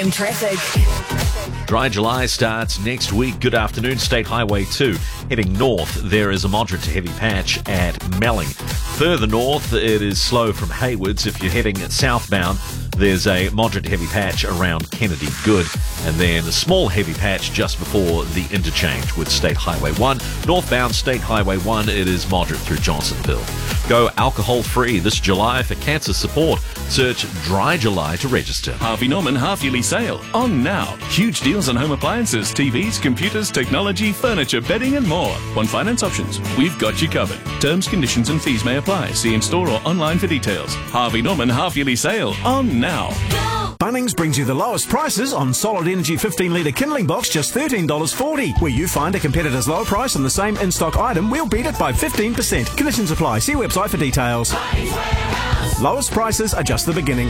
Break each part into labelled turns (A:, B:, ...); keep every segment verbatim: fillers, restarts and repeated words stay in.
A: In traffic.
B: Dry July starts next week. Good afternoon. State Highway two. Heading north, there is a moderate to heavy patch at Melling. Further north, it is slow from Haywards. If you're heading southbound, there's a moderate to heavy patch around Kennedy Good. And then a small heavy patch just before the interchange with State Highway one. Northbound State Highway one, it is moderate through Johnsonville. Go alcohol-free this July for cancer support. Search Dry July to register.
C: Harvey Norman half-yearly sale on now. Huge deals on home appliances, T Vs, computers, technology, furniture, bedding and more. One finance options. We've got you covered. Terms, conditions and fees may apply. See in-store or online for details. Harvey Norman half-yearly sale on now.
D: Bunnings brings you the lowest prices on Solid Energy fifteen litre kindling box, just thirteen dollars forty. Where you find a competitor's low price on the same in-stock item, we'll beat it by fifteen percent. Conditions apply. See website for details. Lowest prices are just the beginning.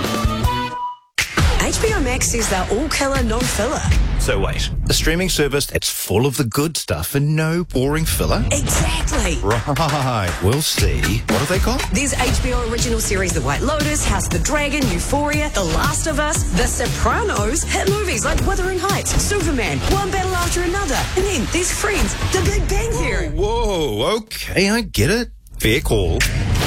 A: H B O Max says they're all killer, no filler.
E: So wait, a streaming service that's full of the good stuff and no boring filler?
A: Exactly.
E: Right, we'll see. What are they called?
A: There's H B O original series The White Lotus, House of the Dragon, Euphoria, The Last of Us, The Sopranos, hit movies like Wuthering Heights, Superman, one battle after another, and then there's Friends, The Big Bang Theory.
E: Whoa, whoa, okay, I get it. Fair call.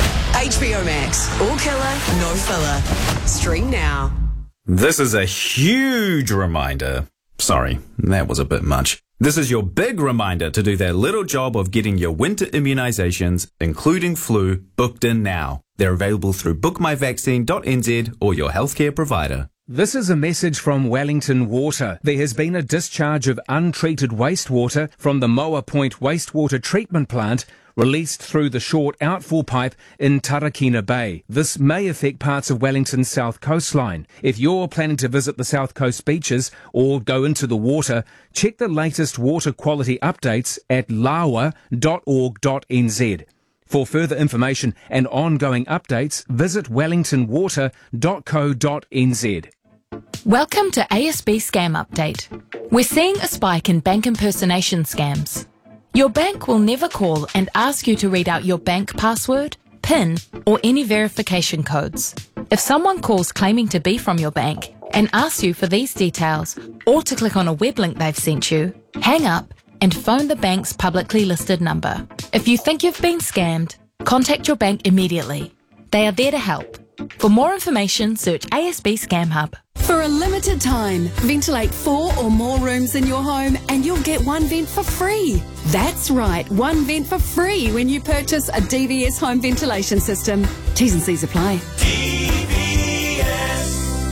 A: H B O Max, all killer, no filler. Stream now.
F: This is a huge reminder. Sorry, that was a bit much. This is your big reminder to do that little job of getting your winter immunisations, including flu, booked in now. They're available through book my vaccine dot n z or your healthcare provider.
G: This is a message from Wellington Water. There has been a discharge of untreated wastewater from the Moa Point wastewater treatment plant released through the short outfall pipe in Tarakina Bay. This may affect parts of Wellington's south coastline. If you're planning to visit the south coast beaches or go into the water, check the latest water quality updates at lawa dot org dot n z. For further information and ongoing updates, visit wellington water dot co dot n z.
H: Welcome to A S B Scam Update. We're seeing a spike in bank impersonation scams. Your bank will never call and ask you to read out your bank password, PIN, or any verification codes. If someone calls claiming to be from your bank and asks you for these details or to click on a web link they've sent you, hang up and phone the bank's publicly listed number. If you think you've been scammed, contact your bank immediately. They are there to help. For more information, search A S B Scam Hub.
I: For a limited time, ventilate four or more rooms in your home and you'll get one vent for free. That's right, one vent for free when you purchase a D V S home ventilation system. T's and C's apply.
J: D V S.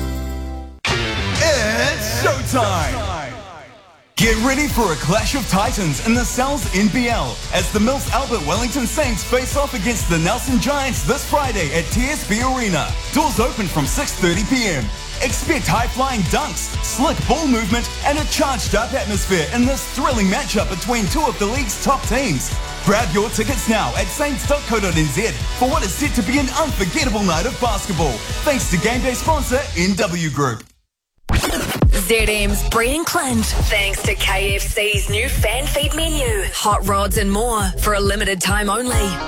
J: It's showtime! Get ready for a clash of titans in the Sal's N B L as the Mills Albert Wellington Saints face off against the Nelson Giants this Friday at T S B Arena. Doors open from six thirty p m. Expect high-flying dunks, slick ball movement, and a charged-up atmosphere in this thrilling matchup between two of the league's top teams. Grab your tickets now at saints dot co dot n z for what is set to be an unforgettable night of basketball. Thanks to game day sponsor N W Group.
A: Z M's Bree and Clint. Thanks to K F C's new fan feed menu. Hot rods and more for a limited time only.